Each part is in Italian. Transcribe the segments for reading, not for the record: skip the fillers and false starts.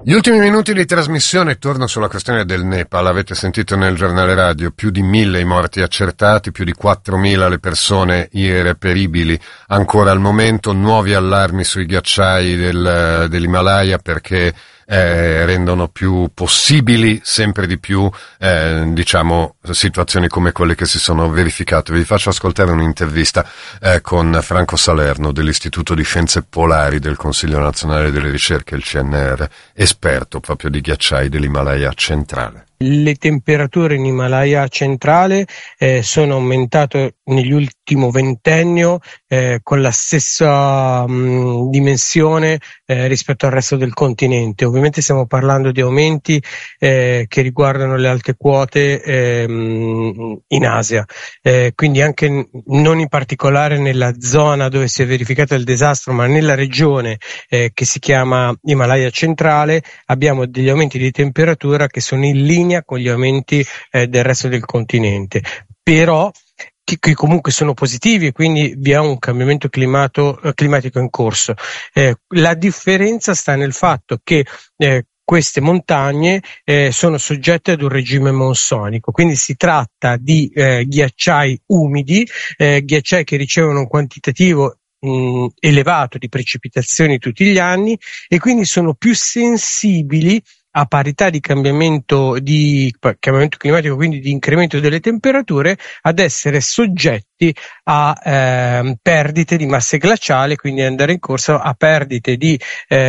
Gli ultimi minuti di trasmissione, torno sulla questione del Nepal. Avete sentito nel giornale radio, più di 1.000 i morti accertati, più di 4.000 le persone irreperibili ancora al momento, nuovi allarmi sui ghiacciai dell'Himalaya perché rendono più possibili sempre di più situazioni come quelle che si sono verificate. Vi faccio ascoltare un'intervista con Franco Salerno dell'Istituto di Scienze Polari del Consiglio Nazionale delle Ricerche, il CNR, esperto proprio di ghiacciai dell'Himalaya centrale. Le temperature in Himalaya centrale sono aumentate nell'ultimo ventennio con la stessa dimensione rispetto al resto del continente. Ovviamente stiamo parlando di aumenti che riguardano le alte quote in Asia, quindi anche non in particolare nella zona dove si è verificato il disastro, ma nella regione che si chiama Himalaya centrale abbiamo degli aumenti di temperatura che sono in linea con gli aumenti del resto del continente, però che comunque sono positivi, e quindi vi è un cambiamento climatico in corso. La differenza sta nel fatto che queste montagne sono soggette ad un regime monsonico, quindi si tratta di ghiacciai umidi, ghiacciai che ricevono un quantitativo elevato di precipitazioni tutti gli anni e quindi sono più sensibili a parità di cambiamento climatico, quindi di incremento delle temperature, ad essere soggetti a perdite di masse glaciali, quindi andare in corso a perdite di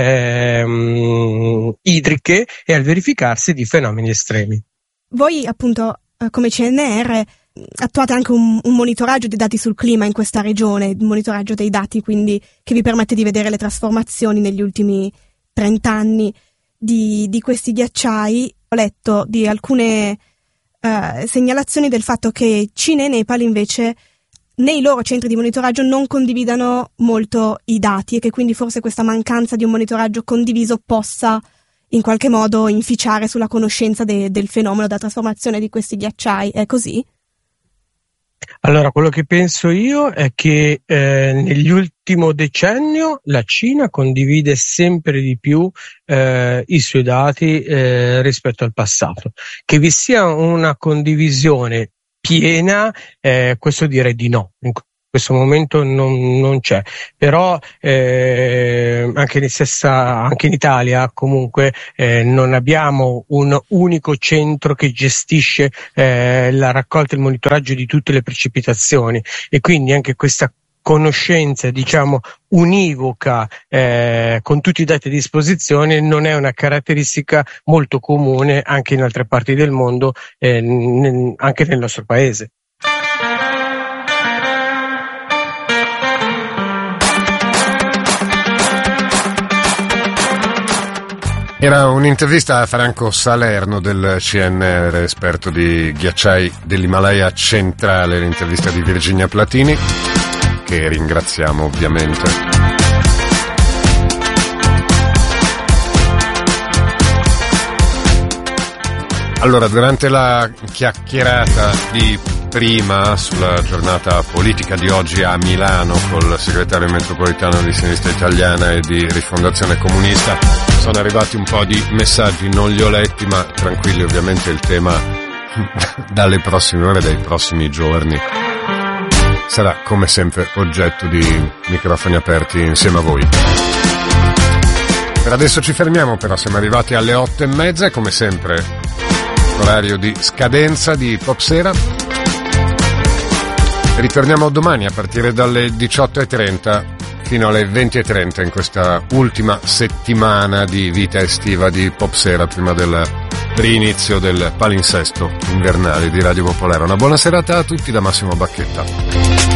idriche e al verificarsi di fenomeni estremi. Voi appunto come CNR attuate anche un monitoraggio dei dati sul clima in questa regione, un monitoraggio dei dati quindi che vi permette di vedere le trasformazioni negli ultimi 30 anni di questi ghiacciai. Ho letto di alcune segnalazioni del fatto che Cina e Nepal invece nei loro centri di monitoraggio non condividano molto i dati e che quindi forse questa mancanza di un monitoraggio condiviso possa in qualche modo inficiare sulla conoscenza del fenomeno della trasformazione di questi ghiacciai. È così? Allora, quello che penso io è che nell'ultimo decennio la Cina condivide sempre di più i suoi dati rispetto al passato. Che vi sia una condivisione piena, questo direi di no. In questo momento non c'è, però anche in Italia comunque non abbiamo un unico centro che gestisce la raccolta e il monitoraggio di tutte le precipitazioni, e quindi anche questa conoscenza univoca con tutti i dati a disposizione non è una caratteristica molto comune anche in altre parti del mondo, anche nel nostro paese. Era un'intervista a Franco Salerno del CNR, esperto di ghiacciai dell'Himalaya centrale, l'intervista di Virginia Platini, che ringraziamo ovviamente. Allora, durante la chiacchierata di prima sulla giornata politica di oggi a Milano col segretario metropolitano di Sinistra Italiana e di Rifondazione Comunista sono arrivati un po' di messaggi, non li ho letti, ma tranquilli, ovviamente il tema dalle prossime ore, dai prossimi giorni sarà come sempre oggetto di microfoni aperti insieme a voi. Per adesso ci fermiamo, però siamo arrivati alle 8:30 e come sempre orario di scadenza di Popsera. Ritorniamo domani a partire dalle 18:30 fino alle 20:30 in questa ultima settimana di vita estiva di Popsera prima del rinizio del palinsesto invernale di Radio Popolare. Una buona serata a tutti da Massimo Bacchetta.